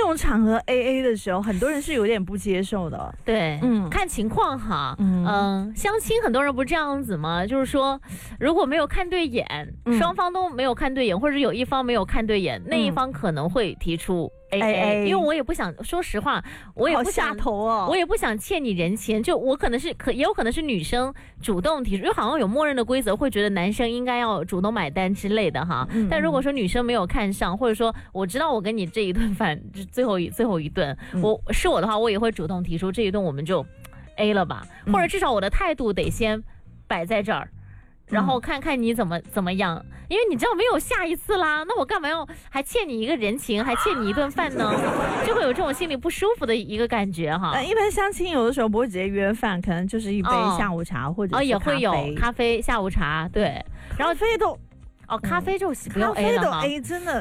种场合 AA 的时候，很多人是有点不接受的。 对，看情况哈。相亲很多人不这样子吗？就是说，如果没有看对眼，双方都没有看对眼，或者有一方没有看对眼，那一方可能会提出AA，因为我也不想，说实话，我也不想好下头哦， 我也不想欠你人情。就我可能是也有可能是女生主动提出，因为好像有默认的规则，会觉得男生应该要主动买单之类的哈。但如果说女生没有看上，或者说我知道我跟你这一顿饭最后一顿，我的话，我也会主动提出这一顿我们就 A 了吧，或者至少我的态度得先摆在这儿。然后看看你怎么样，因为你知道没有下一次啦，那我干嘛要还欠你一个人情，还欠你一顿饭呢？就会有这种心里不舒服的一个感觉哈。 一般相亲有的时候不会直接约饭，可能就是一杯下午茶或者是也会有咖啡、下午茶，对，然后咖啡都。 咖啡就不用 A 了哈， 咖啡都 A 真的，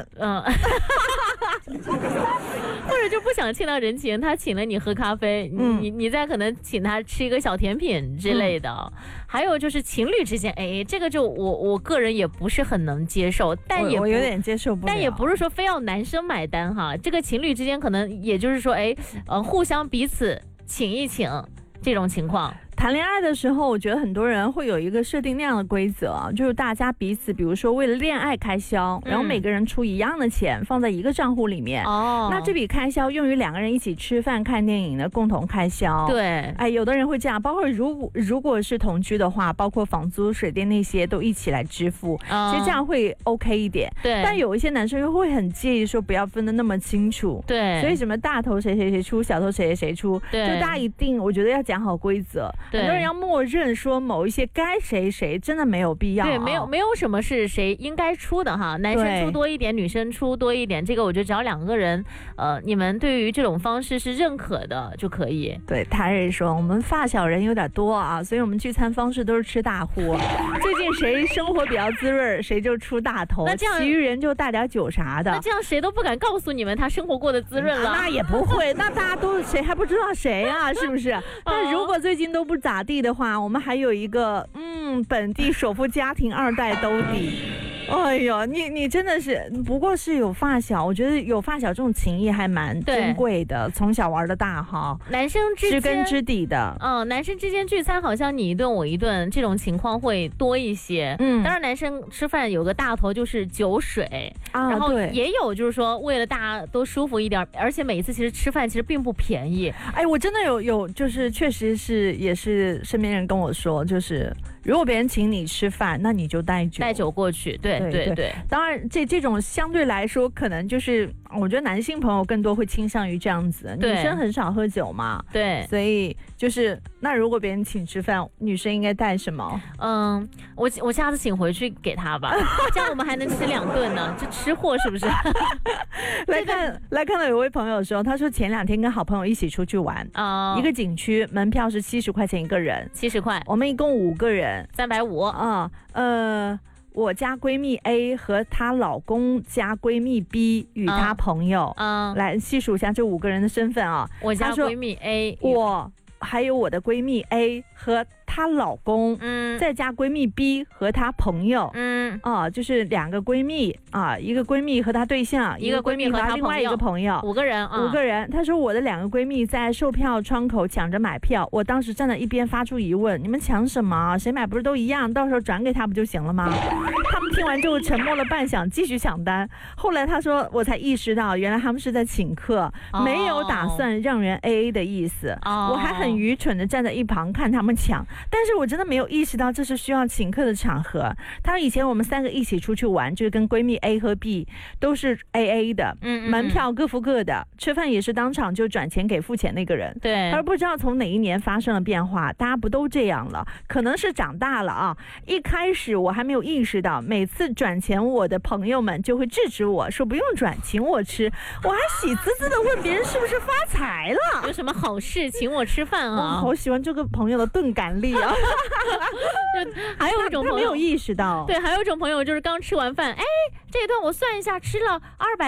或者就不想欠他人情，他请了你喝咖啡，你再可能请他吃一个小甜品之类的。还有就是情侣之间 AA， 这个就我个人也不是很能接受，但我有点接受不了， 但也不是说非要男生买单哈，这个情侣之间可能也就是说，互相彼此请一请这种情况。 谈恋爱的时候，我觉得很多人会有一个设定那样的规则，就是大家彼此，比如说为了恋爱开销，然后每个人出一样的钱放在一个账户里面。那这笔开销用于两个人一起吃饭、看电影的共同开销。 对， 有的人会这样，包括如果是同居的话，包括房租、水电那些都一起来支付。其实这样会 OK 一点。 对， 但有一些男生又会很介意说不要分得那么清楚。 对， 所以什么大头谁出，小头谁出，就大家一定，我觉得要讲好规则。很多人要默认说某一些该谁真的没有必要。 对，没有什么是谁应该出的哈，男生出多一点，女生出多一点，这个我觉得只要两个人，你们对于这种方式是认可的就可以。 对，谭蕊说我们发小人有点多啊，所以我们聚餐方式都是吃大锅。最近谁生活比较滋润，谁就出大头， 那这样其余人就带点酒啥的。 那这样谁都不敢告诉你们他生活过得滋润了。 那也不会，那大家都谁还不知道谁啊？是不是？但如果最近都不咋地的话，我们还有一个本地首富家庭2代兜底。哎呦，你真的是，不过是有发小，我觉得有发小这种情谊还蛮珍贵的，从小玩到大哈。 男生之间知根知底的， 男生之间聚餐好像你一顿我一顿，这种情况会多一些。当然男生吃饭有个大头就是酒水，然后也有就是说为了大家都舒服一点，而且每一次其实吃饭其实并不便宜。 我真的有就是确实是也是身边人跟我说，就是如果别人请你吃饭，那你就带酒过去。对。 当然这种相对来说可能就是我觉得男性朋友更多会倾向于这样子，女生很少喝酒嘛。 对， 所以就是那如果别人请吃饭，女生应该带什么？ 我下次请回去给他吧，这样我们还能吃2顿呢，这吃货是不是？ 来看到有位朋友说，他说前2天跟好朋友一起出去玩，一个景区门票是70块钱一个人 ，70块， 我们一共5个人 ，350。 我家闺蜜 A 和她老公加闺蜜 B 与她朋友，来细数一下这5个人的身份啊。 我家闺蜜 A， 我还有我的闺蜜 A 和她老公，再加闺蜜 B 和她朋友，就是2个闺蜜啊，一个闺蜜和她对象，一个闺蜜和她另外一个朋友 ，5个人 ，5个人。她说我的2个闺蜜在售票窗口抢着买票，我当时站在一边发出疑问：你们抢什么？谁买不是都一样？到时候转给她不就行了吗？他们听完之后沉默了半晌，继续抢单。后来她说我才意识到，原来他们是在请客，没有打算让人 AA 的意思。我还很愚蠢的站在一旁看他们抢，但是我真的没有意识到这是需要请客的场合。他说以前我们3个一起出去玩，就是跟闺蜜 A 和 B 都是 AA 的，门票各付各的，吃饭也是当场就转钱给付钱那个人。 对， 他说不知道从哪一年发生了变化，大家不都这样了？可能是长大了啊。一开始我还没有意识到，每次转钱我的朋友们就会制止我说不用转，请我吃。我还喜滋滋的问别人是不是发财了， 有什么好事请我吃饭啊？ 好喜欢这个朋友的钝感力啊！ 还有一种朋友他没有意识到， 对，还有一种朋友就是刚吃完饭，这这一顿我算一下，吃了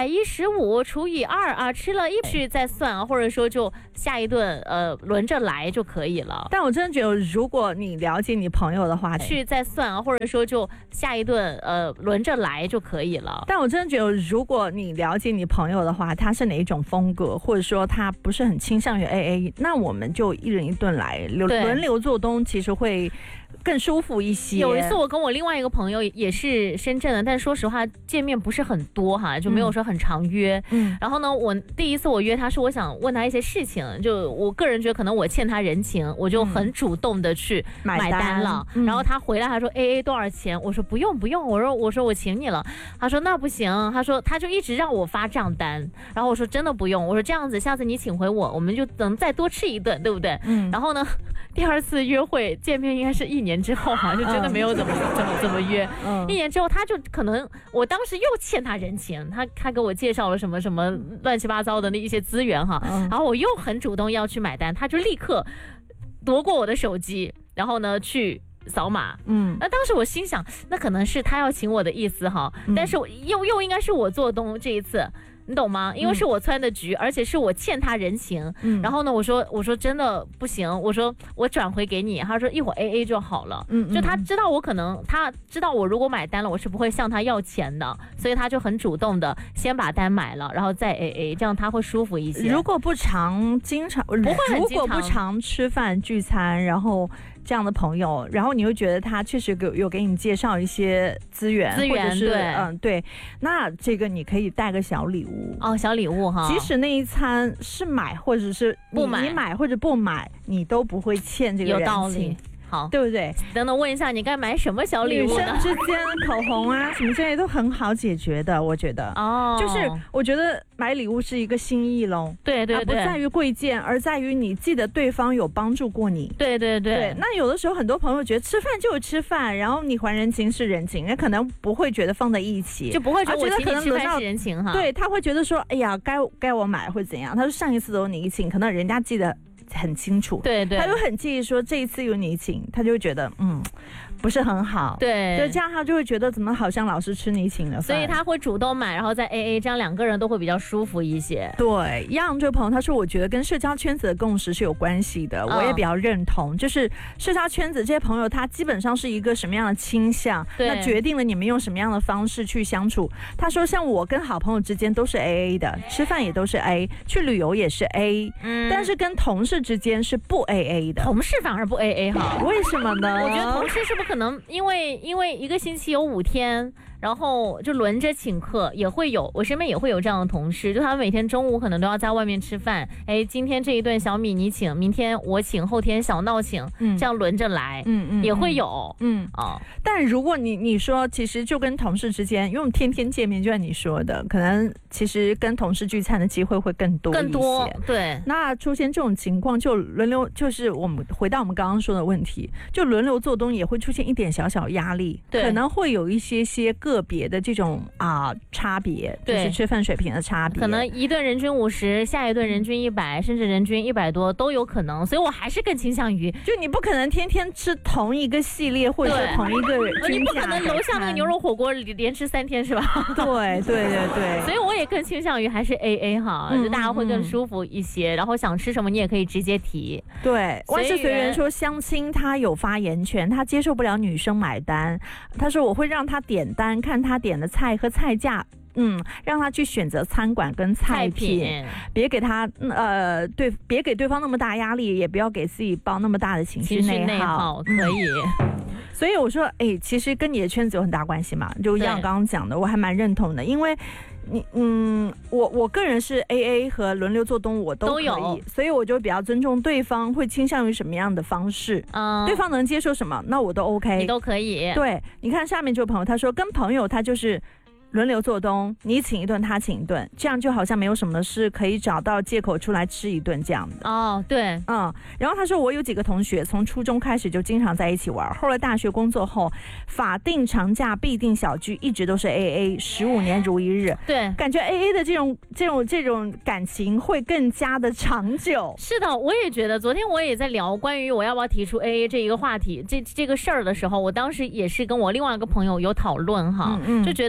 215除以2啊，吃了1去再算啊，或者说就下一顿轮着来就可以了。 但我真的觉得，如果你了解你朋友的话， 去再算啊，或者说就下一顿轮着来就可以了。 但我真的觉得，如果你了解你朋友的话，他是哪一种风格，或者说他不是很倾向于 AA， 那我们就一人一顿来，轮流做东，其实会更舒服一些。 有一次我跟我另外一个朋友也是深圳的，但说实话见面不是很多哈，就没有说很常约。然后呢，我第一次我约他是我想问他一些事情，就我个人觉得可能我欠他人情，我就很主动的去买单了。然后他回来他说 AA 多少钱？我说不用，我说我请你了。他说那不行，他说他就一直让我发账单，然后我说真的不用，我说这样子下次你请回我们就能再多吃一顿，对不对？然后呢，第二次约会见面应该是1年之后哈，就真的没有怎么约。1年之后他就可能我当时又欠他人情，他给我介绍了什么乱七八糟的那一些资源哈，然后我又很主动要去买单，他就立刻夺过我的手机，然后呢去扫码。那当时我心想，那可能是他要请我的意思哈，但是又应该是我做东这一次。你懂吗？因为是我穿的局，而且是我欠他人情。然后呢，我说真的不行，我说我转回给你。他说一会儿 AA 就好了。就他知道我可能，他知道我如果买单了，我是不会向他要钱的，所以他就很主动的先把单买了，然后再 AA， 这样他会舒服一些。 如果不经常，不会很经常，如果不常吃饭聚餐，然后这样的朋友，然后你会觉得他确实有给你介绍一些资源，或者是对，那这个你可以带个小礼物哦，小礼物哈， 即使那一餐是买或者是不买， 你买或者不买，你都不会欠这个人情， 有道理。好， 对不对？ 等等，问一下，你该买什么小礼物呢？ 女生之间口红啊什么之类都很好解决的，我觉得。就是我觉得买礼物是一个心意咯。 对， 不在于贵贱，而在于你记得对方有帮助过你。 对。 那有的时候很多朋友觉得吃饭就是吃饭，然后你还人情是人情，那可能不会觉得放在一起， 就不会觉得我请你吃饭是人情哈。 对，他会觉得说，哎呀，该我买会怎样？他说上一次都是你请，可能人家记得很清楚， 对， 他就很介意说这一次有你请，他就会觉得不是很好， 对， 就这样他就会觉得怎么好像老是吃你请的饭， 所以他会主动买，然后再 AA， 这样2个人都会比较舒服一些。 对，样这位朋友他说，我觉得跟社交圈子的共识是有关系的，我也比较认同，就是社交圈子这些朋友他基本上是一个什么样的倾向，那决定了你们用什么样的方式去相处。他说像我跟好朋友之间都是 AA 的，吃饭也都是 A， 去旅游也是 A，但是跟同事之间是不 AA 的。 同事反而不 AA 哈？ 为什么呢？ 我觉得同事是不是可能因为一个星期有5天，然后就轮着请客，也会有，我身边也会有这样的同事，就他们每天中午可能都要在外面吃饭，今天这一顿小米你请，明天我请，后天小闹请，这样轮着来，也会有， 但如果你说其实就跟同事之间，因为天天见面，就像你说的，可能其实跟同事聚餐的机会会更多一些， 对。 那出现这种情况就轮流，就是我们回到我们刚刚说的问题，就轮流做东也会出现一点小小压力，可能会有一些个别的这种差别，就是吃饭水平的差别， 可能一顿人均50，下一顿人均100，甚至人均100多都有可能，所以我还是更倾向于， 就你不可能天天吃同一个系列或者是同一个均价， 你不可能楼下那个牛肉火锅连吃3天是吧？ 对， 所以我也更倾向于还是 AA 哈，就大家会更舒服一些，然后想吃什么你也可以直接提。 对，万事随缘说相亲他有发言权，他接受不了女生买单，他说我会让他点单，看他点的菜和菜价，让他去选择餐馆跟菜品，别给他别给对方那么大压力，也不要给自己抱那么大的情绪内耗， 可以。 所以我说，其实跟你的圈子有很大关系嘛，就像刚刚讲的，我还蛮认同的，因为我个人是 AA 和轮流做东我都可以，所以我就比较尊重对方会倾向于什么样的方式，对方能接受什么，那我都 OK， 你都可以。 对，你看下面这位朋友，他说跟朋友他就是轮流做东，你请一顿他请一顿，这样就好像没有什么事可以找到借口出来吃一顿这样的。 对， 然后他说我有几个同学从初中开始就经常在一起玩，后来大学工作后法定长假必定小聚，一直都是 AA，15年如一日。 对， 感觉 AA 的这种感情会更加的长久。 是的，我也觉得，昨天我也在聊关于我要不要提出 AA 这一个话题这个事儿的时候，我当时也是跟我另外一个朋友有讨论哈，就觉得确实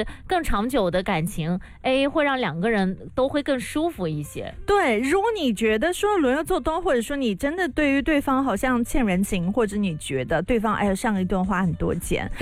实更长久的感情 A 会让两个人都会更舒服一些。 对，如果你觉得说轮流做东，或者说你真的对于对方好像欠人情，或者你觉得对方上一顿花很多钱，